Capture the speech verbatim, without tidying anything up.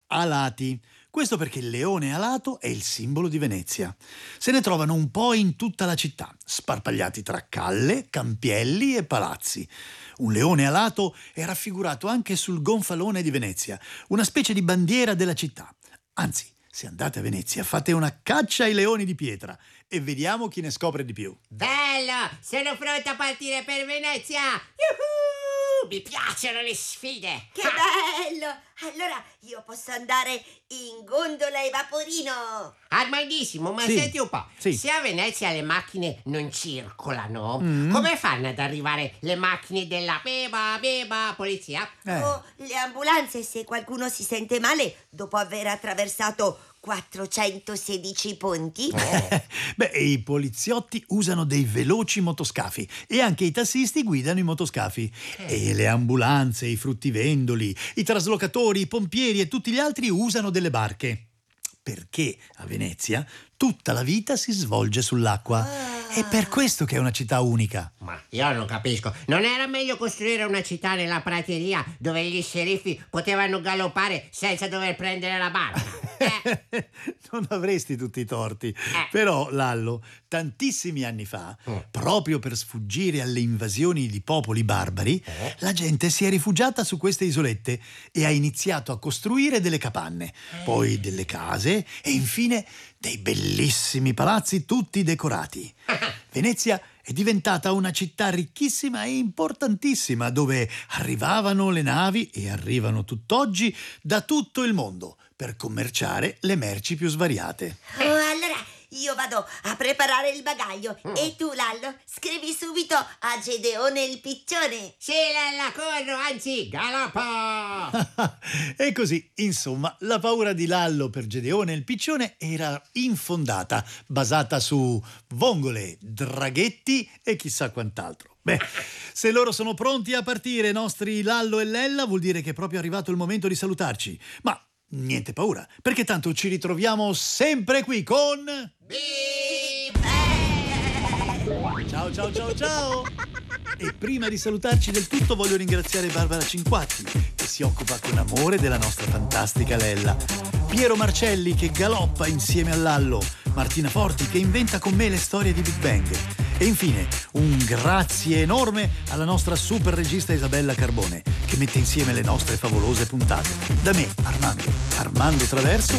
alati. Questo perché il leone alato è il simbolo di Venezia. Se ne trovano un po' in tutta la città, sparpagliati tra calle, campielli e palazzi. Un leone alato è raffigurato anche sul gonfalone di Venezia, una specie di bandiera della città. Anzi, se andate a Venezia, fate una caccia ai leoni di pietra e vediamo chi ne scopre di più. Bello! Sono pronta a partire per Venezia! Yuhu! Mi piacciono le sfide! Che bello! Allora io posso andare in gondola e vaporino. Armandissimo, ma Sì, senti un po'. sì. Se a Venezia le macchine non circolano, Mm. come fanno ad arrivare le macchine della beba, beba, polizia? Eh. O le ambulanze se qualcuno si sente male dopo aver attraversato quattrocentosedici ponti. Eh. Beh, i poliziotti usano dei veloci motoscafi e anche i tassisti guidano i motoscafi. E le ambulanze, i fruttivendoli, i traslocatori, i pompieri e tutti gli altri usano delle barche. Perché a Venezia tutta la vita si svolge sull'acqua. È per questo che è una città unica. Ma io non capisco. Non era meglio costruire una città nella prateria dove gli sceriffi potevano galoppare senza dover prendere la barca? Eh. Non avresti tutti i torti. Però, Lallo, tantissimi anni fa, proprio per sfuggire alle invasioni di popoli barbari, la gente si è rifugiata su queste isolette e ha iniziato a costruire delle capanne, poi delle case e infine dei bellissimi palazzi tutti decorati. Venezia è diventata una città ricchissima e importantissima dove arrivavano le navi e arrivano tutt'oggi da tutto il mondo per commerciare le merci più svariate. Oh, allora io vado a preparare il bagaglio e tu, Lallo, scrivi subito a Gedeone il piccione. Sì, Lella, corro, anzi, galoppo! E così, insomma, la paura di Lallo per Gedeone il piccione era infondata, basata su vongole, draghetti e chissà quant'altro. Beh, se loro sono pronti a partire, nostri Lallo e Lella, vuol dire che è proprio arrivato il momento di salutarci. Ma niente paura, perché tanto ci ritroviamo sempre qui con... Ciao ciao ciao ciao! E prima di salutarci del tutto voglio ringraziare Barbara Cinquatti, che si occupa con amore della nostra fantastica Lella, Piero Marcelli che galoppa insieme a Lallo, Martina Forti che inventa con me le storie di Big Bang e infine un grazie enorme alla nostra super regista Isabella Carbone che mette insieme le nostre favolose puntate. Da me, Armando, Armando Traverso,